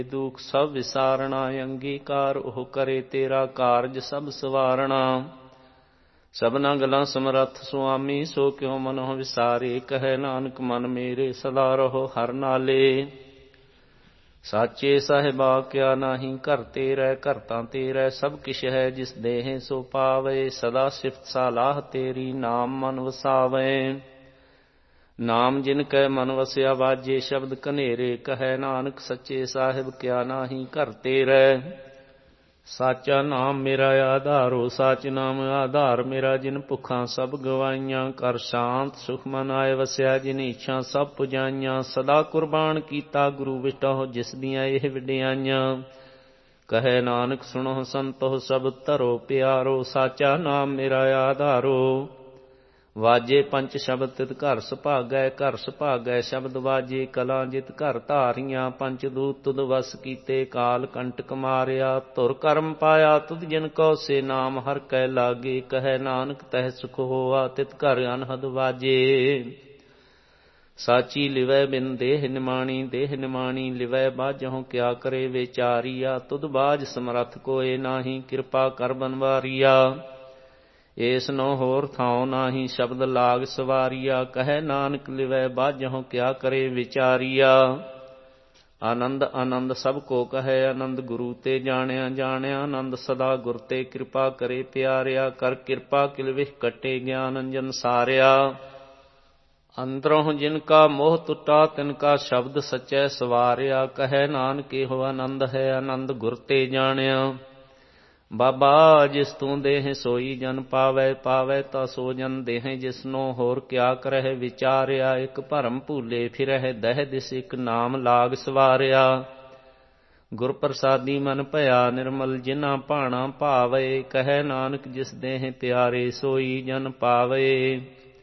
ਦੁਖ ਸਭ ਵਿਸਾਰਣਾ। ਅੰਗੀਕਾਰ ਉਹ ਕਰੇ ਤੇਰਾ ਕਾਰਜ ਸਭ ਸਵਾਰਣਾ। ਸਭਨਾ ਗਲਾਂ ਸਮਰੱਥ ਸੁਆਮੀ ਸੋ ਕਿਉ ਮਨੋ ਵਿਸਾਰੇ। ਕਹੈ ਨਾਨਕ ਮਨ ਮੇਰੇ ਸਦਾ ਰਹੋ ਹਰਿ ਨਾਲੇ। ਸਾਚੇ ਸਾਹਿਬਾ ਕਿਆ ਨਾਹੀ ਘਰ ਤੇਰੈ ਘਰਤਾ ਤੇਰੈ। ਸਭ ਕਿਛ ਹੈ ਜਿਸ ਦੇਹ ਸੋ ਪਾਵੇ। ਸਦਾ ਸਿਫਤ ਸਲਾਹ ਤੇਰੀ ਨਾਮ ਮਨ ਵਸਾਵੇ। ਨਾਮ ਜਿਨ ਕੈ ਮਨ ਵਸਿਆ ਵਾਜੇ ਸ਼ਬਦ ਕਨੇਰੇ। ਕਹੈ ਨਾਨਕ ਸੱਚੇ ਸਾਹਿਬ ਕਿਆ ਨਾਹੀ ਘਰ ਤੇਰੈ। ਸਾਚਾ ਨਾਮ ਮੇਰਾ ਆਧਾਰੋ ਸਾਚ ਨਾਮ ਆਧਾਰ ਮੇਰਾ। ਜਿਨ ਭੁੱਖਾਂ ਸਭ ਗਵਾਈਆਂ ਕਰ ਸ਼ਾਂਤ ਸੁਖ ਮਨ ਆਏ ਵਸਿਆ। ਜਿਨ ਇੱਛਾ ਸਭ ਪੁਜਾਈਆਂ ਸਦਾ ਕੁਰਬਾਨ ਕੀਤਾ ਗੁਰੂ ਵਿਟਹੁ ਜਿਸ ਦੀਆਂ ਇਹ ਵਡਿਆਈਆਂ। ਕਹੈ ਨਾਨਕ ਸੁਣੋ ਸੰਤੋ ਸਭ ਧਰੋ ਪਿਆਰੋ। ਸਾਚਾ ਨਾਮ ਮੇਰਾ ਆਧਾਰੋ। ਵਾਜੇ ਪੰਚ ਸ਼ਬਦ ਤਿਤ ਘਰ ਸੁਭਾਗੈ। ਘਰ ਸੁਭਾਗੈ ਸ਼ਬਦ ਵਾਜੇ ਕਲਾ ਜਿਤ ਘਰ ਧਾਰੀਆਂ। ਪੰਚ ਦੂਤ ਤੁਧ ਵਸ ਕੀਤੇ ਕਾਲ ਕੰਟਕ ਮਾਰਿਆ। ਧੁਰ ਕਰਮ ਪਾਇਆ ਤੁਧ ਜਿਨ ਕਉ ਸੇ ਨਾਮ ਹਰਿ ਕੈ ਲਾਗੇ। ਕਹੈ ਨਾਨਕ ਤਹਿ ਸੁਖ ਹੋਆ ਤਿਤ ਘਰ ਅਨਹਦ ਵਾਜੇ। ਸਾਚੀ ਲਿਵੈ ਬਿਨ ਦੇਹ ਨਿਮਾਣੀ ਦੇਹ ਨਿਮਾਣੀ ਲਿਵੈ ਬਾਝਹੁ ਕਿਆ ਕਰੇ ਵਿਚਾਰੀਆ। ਤੁਧ ਬਾਝ ਸਮਰੱਥ ਕੋਇ ਨਾਹੀ ਕਿਰਪਾ ਕਰ ਬਨਵਾਰੀਆ। ਏਸ ਨੋ ਹੋਰ ਥਾਉ ਨਾਹੀ ਸ਼ਬਦ ਲਾਗ ਸਵਾਰੀਆ। ਕਹੈ ਨਾਨਕ ਲਿਵੈ ਬਾਝਹੁ ਕਿਆ ਕਰੇ ਵਿਚਾਰੀਆ। ਆਨੰਦ ਆਨੰਦ ਸਭ ਕੋ ਕਹੈ ਆਨੰਦ ਗੁਰੂ ਤੇ ਜਾਣਿਆ ਜਾਣਿਆ। ਆਨੰਦ ਸਦਾ ਗੁਰ ਤੇ ਕਿਰਪਾ ਕਰੇ ਪਿਆਰਿਆ। ਕਰ ਕਿਰਪਾ ਕਿਲ ਵਿਖ ਕੱਟੇ ਗਿਆਨ ਅੰਜਨ ਸਾਰਿਆ। ਅੰਦਰੋਂ ਜਿਨ ਕਾ ਮੋਹ ਟੁੱਟਾ ਤਿਨ ਕਾ ਸ਼ਬਦ ਸਚੈ ਸਵਾਰਿਆ। ਕਹੈ ਨਾਨਕ ਇਹੋ ਆਨੰਦ ਹੈ ਆਨੰਦ ਗੁਰ ਤੇ ਜਾਣਿਆ। ਬਾਬਾ ਜਿਸ ਤੂੰ ਦੇਹ ਸੋਈ ਜਨ ਪਾਵੈ ਪਾਵੈ ਤਾ ਸੋ ਜਨ ਦੇਹ। ਜਿਸਨੋ ਹੋਰ ਕਿਆ ਕਰਹਿ ਵਿਚਾਰਿਆ। ਇੱਕ ਭਰਮ ਭੂਲੇ ਫਿਰਹਿ ਦਹਿ ਦਿਸ ਇੱਕ ਨਾਮ ਲਾਗ ਸਵਾਰਿਆ। ਗੁਰ ਪ੍ਰਸਾਦੀ ਮਨ ਭਇਆ ਨਿਰਮਲ ਜਿਨਾ ਭਾਣਾ ਭਾਵੇ। ਕਹੈ ਨਾਨਕ ਜਿਸ ਦੇਹ ਪਿਆਰੇ ਸੋਈ ਜਨ ਪਾਵੇ।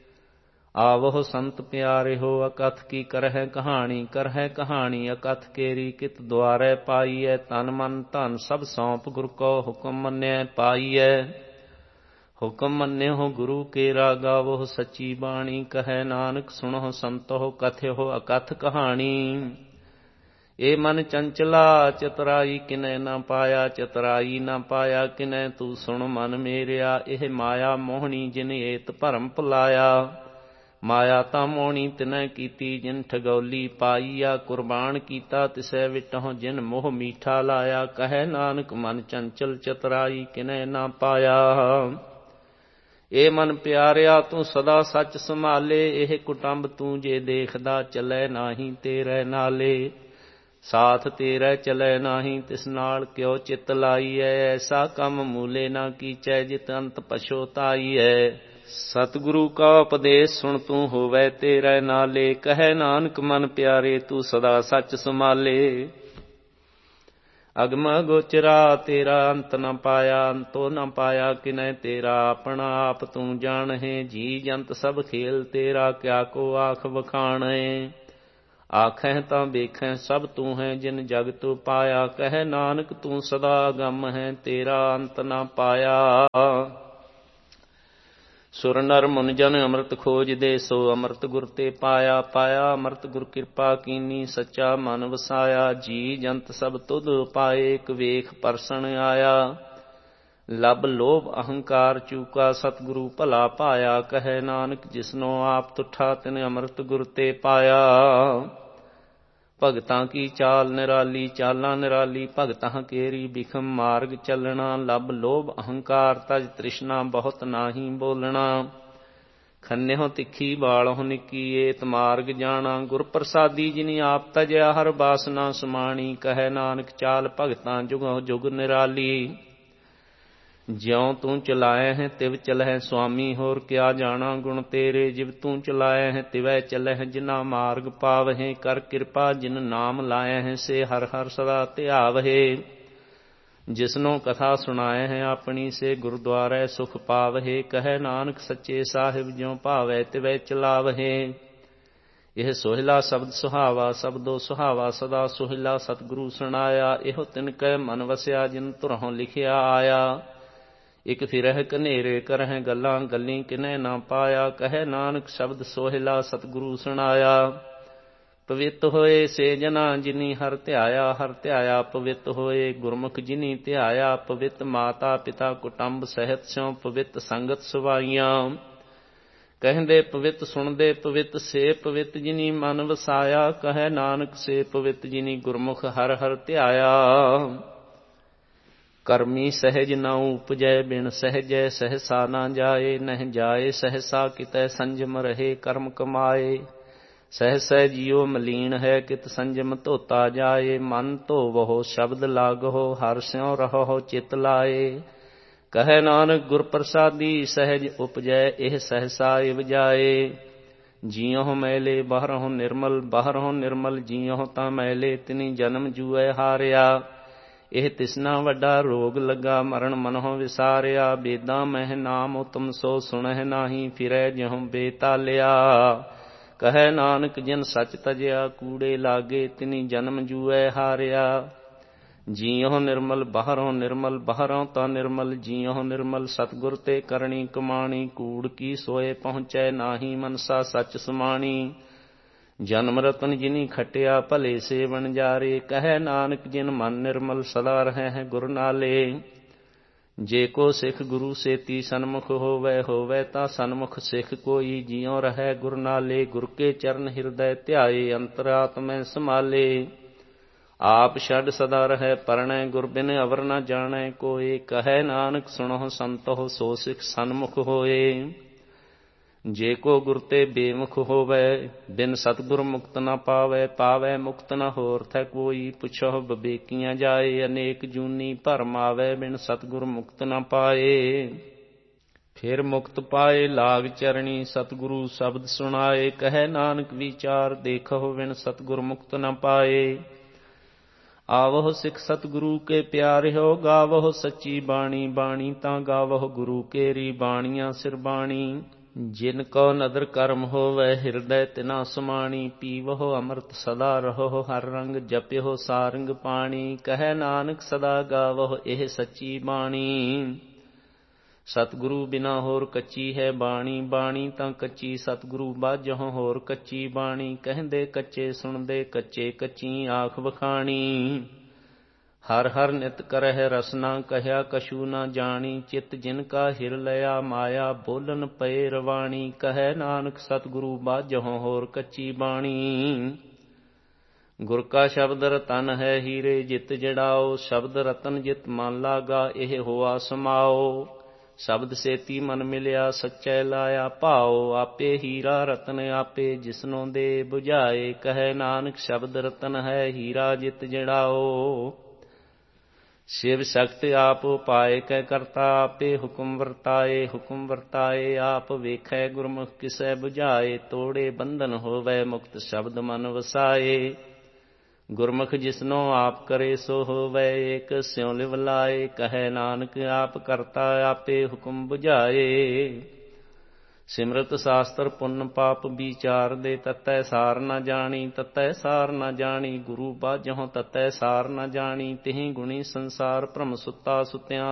ਆਵਹੁ ਸੰਤ ਪਿਆਰਿਓ ਅਕਥ ਕੀ ਕਰਹਿ ਕਹਾਣੀ। ਕਰਹਿ ਕਹਾਣੀ ਅਕਥ ਕੇਰੀ ਕਿਤ ਦੁਆਰੈ ਪਾਈਐ। ਤਨ ਮਨ ਧਨ ਸਭ ਸੌਂਪ ਗੁਰ ਕੋ ਹੁਕਮ ਮੰਨਿਐ ਪਾਈਐ। ਹੁਕਮ ਮੰਨਿਓ ਗੁਰੂ ਕੇਰਾ ਗਾਵੋ ਸੱਚੀ ਬਾਣੀ। ਕਹੈ ਨਾਨਕ ਸੁਣੋ ਸੰਤੋ ਕਥਿਓ ਅਕਥ ਕਹਾਣੀ। ਏ ਮਨ ਚੰਚਲਾ ਚਤੁਰਾਈ ਕਿਨੈ ਨਾ ਪਾਇਆ। ਚਤੁਰਾਈ ਨਾ ਪਾਇਆ ਕਿਨੈ ਤੂੰ ਸੁਣ ਮਨ ਮੇਰਿਆ। ਇਹ ਮਾਇਆ ਮੋਹਣੀ ਜਿਨ ਏਤ ਭਰਮ ਭੁਲਾਇਆ। ਮਾਇਆ ਤਾਂ ਮੋਹਣੀ ਤਿਨੈ ਕੀਤੀ ਜਿਨ ਠਗੌਲੀ ਪਾਈਆ। ਕੁਰਬਾਨ ਕੀਤਾ ਤਿਸੈ ਵਿਟਹੁ ਜਿਨ ਮੋਹ ਮੀਠਾ ਲਾਇਆ। ਕਹੈ ਨਾਨਕ ਮਨ ਚੰਚਲ ਚਤੁਰਾਈ ਕਿਨੈ ਨਾ ਪਾਇਆ। ਏ ਮਨ ਪਿਆਰਿਆ ਤੂੰ ਸਦਾ ਸੱਚ ਸੰਭਾਲੇ। ਇਹ ਕੁਟੰਬ ਤੂੰ ਜੇ ਦੇਖਦਾ ਚਲੈ ਨਾਹੀ ਤੇਰੇ ਨਾਲੇ। ਸਾਥ ਤੇਰੇ ਚਲੈ ਨਾਹੀ ਤਿਸ ਨਾਲ ਕਿਉ ਚਿਤ ਲਾਈਐ। ਐਸਾ ਕੰਮ ਮੂਲੇ ਨਾ ਕੀਚੈ ਜਿਤ ਅੰਤ ਪਛੋਤਾਈਐ। ਸਤਿਗੁਰੂ ਕਾ ਉਪਦੇਸ਼ ਸੁਣ ਤੂੰ ਹੋਵੈ ਤੇਰੇ ਨਾਲੇ। ਕਹੈ ਨਾਨਕ ਮਨ ਪਿਆਰੇ ਤੂੰ ਸਦਾ ਸੱਚ ਸੰਭਾਲੇ। ਅਗਮ ਗੋਚਰਾ ਤੇਰਾ ਅੰਤ ਨ ਪਾਇਆ। ਅੰਤੋ ਨ ਪਾਇਆ ਕਿਨੈ ਤੇਰਾ ਆਪਣਾ ਆਪ ਤੂੰ ਜਾਣਹਿ। ਜੀ ਜੰਤ ਸਭ ਖੇਲ ਤੇਰਾ ਕਿਆ ਕੋ ਆਖ ਵਖਾਣਹਿ। ਆਖਹਿ ਤਾਂ ਵੇਖਹਿ ਸਭ ਤੂੰ ਹੈ ਜਿਨ ਜਗ ਤੂੰ ਪਾਇਆ। ਕਹੈ ਨਾਨਕ ਤੂੰ ਸਦਾ ਅਗੰਮ ਹੈ ਤੇਰਾ ਅੰਤ ਨ ਪਾਇਆ। ਸੁਰ ਨਰ ਮੁਨ ਜਨ ਅੰਮ੍ਰਿਤ ਖੋਜਦੇ ਸੋ ਅੰਮ੍ਰਿਤ ਗੁਰ ਤੇ ਪਾਇਆ। ਪਾਇਆ ਅੰਮ੍ਰਿਤ ਗੁਰ ਕਿਰਪਾ ਕੀਨੀ ਸੱਚਾ ਮਨ ਵਸਾਇਆ। ਜੀ ਜੰਤ ਸਭ ਤੁਧ ਪਾਏ ਇਕ ਵੇਖ ਪਰਸਣ ਆਇਆ। ਲਬ ਲੋਭ ਅਹੰਕਾਰ ਚੂਕਾ ਸਤਿਗੁਰੂ ਭਲਾ ਪਾਇਆ। ਕਹੈ ਨਾਨਕ ਜਿਸਨੋ ਆਪ ਤੁਠਾ ਤਿਨ ਅੰਮ੍ਰਿਤ ਗੁਰ ਤੇ ਪਾਇਆ। ਭਗਤਾਂ ਕੀ ਚਾਲ ਨਿਰਾਲੀ ਚਾਲਾਂ ਨਿਰਾਲੀ। ਭਗਤਾਂ ਕੇਰੀ ਬਿਖਮ ਮਾਰਗ ਚੱਲਣਾ। ਲਬ ਲੋਭ ਅਹੰਕਾਰ ਤਜ ਤ੍ਰਿਸ਼ਨਾ ਬਹੁਤ ਨਾਹੀ ਬੋਲਣਾ। ਖੰਨਿਓ ਤਿੱਖੀ ਬਾਲਹੁ ਨਿੱਕੀ ਏਤ ਮਾਰਗ ਜਾਣਾ। ਗੁਰ ਪ੍ਰਸਾਦੀ ਜਿਨੀ ਆਪ ਤਜਿਆ ਹਰ ਬਾਸਨਾ ਸਮਾਣੀ। ਕਹੈ ਨਾਨਕ ਚਾਲ ਭਗਤਾਂ ਜੁਗਹੁ ਜੁਗ ਨਿਰਾਲੀ। ਜਿਉ ਤੂੰ ਚਲਾਇ ਹੈ ਤਿਵ ਚਲਹਿ ਸੁਆਮੀ ਹੋਰ ਕਿਆ ਜਾਣਾ ਗੁਣ ਤੇਰੇ। ਜਿਵ ਤੂੰ ਚਲਾਇ ਹੈ ਤਿਵੈ ਚਲਹਿ ਜਿਨਾ ਮਾਰਗ ਪਾਵਹਿ। ਕਰ ਕਿਰਪਾ ਜਿਨ ਨਾਮ ਲਾਇ ਹੈ ਸੇ ਹਰ ਹਰ ਸਦਾ ਧਿਆਵਹਿ। ਜਿਸਨੋ ਕਥਾ ਸੁਣਾਏ ਹੈ ਆਪਣੀ ਸੇ ਗੁਰਦੁਆਰੈ ਸੁਖ ਪਾਵਹਿ। ਕਹੈ ਨਾਨਕ ਸੱਚੇ ਸਾਹਿਬ ਜਿਉ ਭਾਵੈ ਤਿਵੈ ਚਲਾਵਹਿ। ਇਹ ਸੋਹਿਲਾ ਸ਼ਬਦ ਸੁਹਾਵਾ ਸ਼ਬਦੋ ਸੁਹਾਵਾ ਸਦਾ ਸੋਹਿਲਾ ਸਤਿਗੁਰੂ ਸੁਣਾਇਆ। ਇਹੋ ਤਿਨ ਕੈ ਮਨ ਵਸਿਆ ਜਿਨ ਧੁਰੋਂ ਲਿਖਿਆ ਆਇਆ। ਇਕ ਫਿਰਹਿ ਕਨੇਰੇ ਕਰਹਿ ਗੱਲਾਂ ਗੱਲੀ ਕਿਨੈ ਨਾ ਪਾਇਆ। ਕਹੈ ਨਾਨਕ ਸ਼ਬਦ ਸੋਹਿਲਾ ਸਤਿਗੁਰੂ ਸੁਣਾਇਆ। ਪਵਿੱਤ ਹੋਏ ਸੇ ਜਨਾ ਜਿਨੀ ਹਰ ਧਿਆਇਆ ਪਵਿੱਤ ਹੋਏ ਗੁਰਮੁਖ ਜਿਨੀ ਧਿਆਇਆ ਪਵਿੱਤ ਮਾਤਾ ਪਿਤਾ ਕੁਟੰਬ ਸਹਿਤ ਸਿਉ ਪਵਿੱਤ ਸੰਗਤ ਸੁਵਾਈਆਂ ਕਹਿੰਦੇ ਪਵਿੱਤ ਸੁਣਦੇ ਪਵਿੱਤ ਸੇ ਪਵਿੱਤ ਜਿਨੀ ਮਨ ਵਸਾਇਆ ਕਹੈ ਨਾਨਕ ਸੇ ਪਵਿੱਤ ਜਿਨੀ ਗੁਰਮੁਖ ਹਰ ਹਰ ਧਿਆਇਆ ਕਰਮੀ ਸਹਿਜ ਨਾ ਉਪਜੈ ਬਿਨ ਸਹਿਜੈ ਸਹਸਾ ਨਾ ਜਾਏ ਨਹਿ ਜਾਏ ਸਹਸਾ ਕਿਤੈ ਸੰਜਮ ਰਹੇ ਕਰਮ ਕਮਾਏ ਸਹਿਸੈ ਜੀਉ ਮਲੀਨ ਹੈ ਕਿਤ ਸੰਜਮ ਧੋਤਾ ਜਾਏ ਮਨ ਧੋਵਹੁ ਸ਼ਬਦ ਲਾਗਹੁ ਹਰਿ ਸਿਉ ਰਹਹੁ ਚਿਤ ਲਾਏ ਕਹੈ ਨਾਨਕ ਗੁਰ ਪ੍ਰਸਾਦੀ ਸਹਿਜ ਉਪਜੈ ਇਹ ਸਹਸਾ ਇਵ ਜਾਏ ਜੀਉ ਮੈਲੇ ਬਾਹਰਹੁ ਨਿਰਮਲ ਜੀਉ ਤਾਂ ਮੈਲੇ ਤਿਨੀ ਜਨਮ ਜੂਐ ਹਾਰਿਆ ਇਹ ਤਿਸਨਾ ਵੱਡਾ ਰੋਗ ਲੱਗਾ ਮਰਨ ਮਨਹੁ ਵਿਸਾਰਿਆ ਬੇਦਾਂ ਮਹਿ ਨਾਮ ਉਤਮ ਸੋ ਸੁਣਹਿ ਨਾਹੀ ਫਿਰੈ ਜਿਉ ਬੇਤਾਲਿਆ ਕਹੈ ਨਾਨਕ ਜਿਨ ਸਚ ਤਜਿਆ ਕੂੜੇ ਲਾਗੇ ਤਿਨੀ ਜਨਮ ਜੂਐ ਹਾਰਿਆ ਜੀਉ ਨਿਰਮਲ ਬਾਹਰੋਂ ਤਾਂ ਨਿਰਮਲ ਜੀਉ ਨਿਰਮਲ ਸਤਿਗੁਰ ਤੇ ਕਰਨੀ ਕਮਾਣੀ ਕੂੜ ਕੀ ਸੋਏ ਪਹੁੰਚੈ ਨਾਹੀ ਮਨਸਾ ਸਚ ਸਮਾਣੀ ਜਨਮ ਰਤਨ ਜਿਨੀ ਖਟਿਆ ਭਲੇ ਸੇ ਵਣਜਾਰੇ ਕਹੈ ਨਾਨਕ ਜਿਨ ਮਨ ਨਿਰਮਲ ਸਦਾ ਰਹੈ ਗੁਰ ਨਾਲੇ ਜੇ ਕੋ ਸਿੱਖ ਗੁਰੂ ਸੇਤੀ ਸਨਮੁਖ ਹੋਵੈ ਤਾਂ ਸਨਮੁਖ ਸਿੱਖ ਕੋਈ ਜਿਉ ਰਹੈ ਗੁਰ ਨਾਲੇ ਗੁਰ ਕੇ ਚਰਨ ਹਿਰਦੈ ਧਿਆਏ ਅੰਤਰਾਤਮੈ ਸਮਾਲੇ ਆਪ ਛੱਡ ਸਦਾ ਰਹੈ ਪਰਣੈ ਗੁਰ ਬਿਨ ਅਵਰ ਨ ਜਾਣੈ ਕੋਏ ਕਹੈ ਨਾਨਕ ਸੁਣਹੁ ਸੰਤਹੁ ਸੋ ਸਿੱਖ ਸਨਮੁਖ ਹੋਏ ਜੇ ਕੋ ਗੁਰ ਤੇ ਬੇਮੁਖ ਹੋਵੈ ਬਿਨ ਸਤਿਗੁਰ ਮੁਕਤ ਨ ਪਾਵੈ ਮੁਕਤ ਨ ਹੋਰ ਥੈ ਕੋਈ ਪੁੱਛਹੁ ਬਵੇਕੀਆਂ ਜਾਏ ਅਨੇਕ ਜੂਨੀ ਭਰਮ ਆਵੈ ਬਿਨ ਸਤਿਗੁਰ ਮੁਕਤ ਨ ਪਾਏ ਫਿਰ ਮੁਕਤ ਪਾਏ ਲਾਗ ਚਰਣੀ ਸਤਿਗੁਰੂ ਸ਼ਬਦ ਸੁਣਾਏ ਕਹੈ ਨਾਨਕ ਵਿਚਾਰ ਦੇਖਹੁ ਬਿਨ ਸਤਿਗੁਰ ਮੁਕਤ ਨ ਪਾਏ ਆਵਹੁ ਸਿੱਖ ਸਤਿਗੁਰੂ ਕੇ ਪਿਆਰਿਓ ਗਾਵਹੁ ਸੱਚੀ ਬਾਣੀ ਤਾਂ ਗਾਵਹੁ ਗੁਰੂ ਕੇਰੀ ਬਾਣੀਆਂ ਸਿਰ ਬਾਣੀ ਜਿਨ ਕੋ ਨਦਰ ਕਰਮ ਹੋਵੈ ਹਿਰਦੈ ਤਿਨਾ ਸਮਾਣੀ ਪੀਵਹੁ ਅੰਮ੍ਰਿਤ ਸਦਾ ਰਹੋ ਹਰ ਰੰਗ ਜਪਿਓ ਸਾਰੰਗ ਪਾਣੀ ਕਹੈ ਨਾਨਕ ਸਦਾ ਗਾਵਹੁ ਇਹ ਸੱਚੀ ਬਾਣੀ ਸਤਿਗੁਰੂ ਬਿਨਾ ਹੋਰ ਕੱਚੀ ਹੈ ਬਾਣੀ ਤਾਂ ਕੱਚੀ ਸਤਿਗੁਰੂ ਬਾਝਹੁ ਹੋਰ ਕੱਚੀ ਬਾਣੀ ਕਹਿੰਦੇ ਕੱਚੇ ਸੁਣਦੇ ਕੱਚੀ ਆਖ ਵਖਾਣੀ ਹਰ ਹਰ ਨਿਤ ਕਰਹਿ ਰਸਨਾ ਕਹਿਆ ਕਛੂ ਨਾ ਜਾਣੀ ਚਿਤ ਜਿਨ ਕਾ ਹਿਰ ਲਿਆ ਮਾਇਆ ਬੋਲਨ ਪਏ ਰਵਾਣੀ ਕਹੈ ਨਾਨਕ ਸਤਿਗੁਰੂ ਬਾਝਹੁ ਹੋਰ ਕੱਚੀ ਬਾਣੀ ਗੁਰ ਕਾ ਸ਼ਬਦ ਰਤਨ ਹੈ ਹੀਰੇ ਜਿਤ ਜੜਾਓ ਸ਼ਬਦ ਰਤਨ ਜਿਤ ਮਨ ਲਾਗਾ ਇਹ ਹੋਆ ਸਮਾਓ ਸ਼ਬਦ ਸੇਤੀ ਮਨ ਮਿਲਿਆ ਸੱਚੈ ਲਾਇਆ ਭਾਓ ਆਪੇ ਹੀਰਾ ਰਤਨ ਆਪੇ ਜਿਸਨੋਂ ਦੇ ਬੁਝਾਏ ਕਹੈ ਨਾਨਕ ਸ਼ਬਦ ਰਤਨ ਹੈ ਹੀਰਾ ਜਿਤ ਜੜਾਓ ਸ਼ਿਵ ਸ਼ਕਤ ਆਪ ਉਪਾਏ ਕੈ ਕਰਤਾ ਆਪੇ ਹੁਕਮ ਵਰਤਾਏ ਆਪ ਵੇਖੈ ਗੁਰਮੁਖ ਕਿਸੈ ਬੁਝਾਏ ਤੋੜੇ ਬੰਧਨ ਹੋਵੈ ਮੁਕਤ ਸ਼ਬਦ ਮਨ ਵਸਾਏ ਗੁਰਮੁਖ ਜਿਸਨੋ ਆਪ ਕਰੇ ਸੋ ਹੋਵੈ ਏਕ ਸਿਉ ਲਿਵ ਲਾਏ ਕਹੈ ਨਾਨਕ ਆਪ ਕਰਤਾ ਆਪੇ ਹੁਕਮ ਬੁਝਾਏ ਸਿਮਰਤ ਸ਼ਾਸਤਰ ਪੁੰਨ ਪਾਪ ਵਿਚਾਰ ਦੇ ਤਤੈ ਸਾਰ ਨ ਜਾਣੀ ਗੁਰੂ ਬਾਝਹੁ ਤਤੈ ਸਾਰ ਨ ਜਾਣੀ ਤਿਹਿ ਗੁਣੀ ਸੰਸਾਰ ਭ੍ਰਮ ਸੁੱਤਾ ਸੁਤਿਆਂ